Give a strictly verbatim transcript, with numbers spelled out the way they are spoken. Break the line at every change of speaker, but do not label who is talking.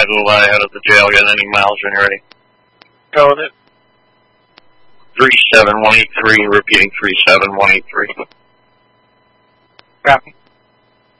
right a little ahead of the jail. Got any miles when you're ready?
Go with it.
three seven one eight three, repeating three seven one eight three.
Copy.